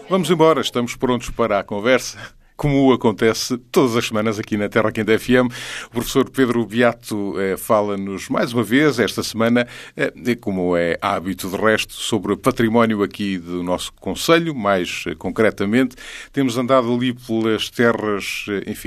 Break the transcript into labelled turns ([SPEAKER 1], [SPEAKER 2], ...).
[SPEAKER 1] Vamos embora, estamos prontos para a conversa, como acontece todas as semanas aqui na Terra Quente FM. O professor Pedro Beato fala-nos mais uma vez esta semana, como é hábito de resto, sobre o património aqui do nosso concelho, mais concretamente. Temos andado ali pelas terras, enfim,